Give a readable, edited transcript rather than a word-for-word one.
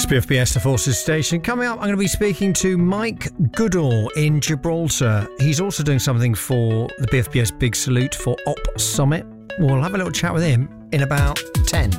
It's BFBS, the Forces Station. Coming up, I'm going to be speaking to Mike Goodall in Gibraltar. He's also doing something for the BFBS Big Salute for Op Summit. We'll have a little chat with him in about 10.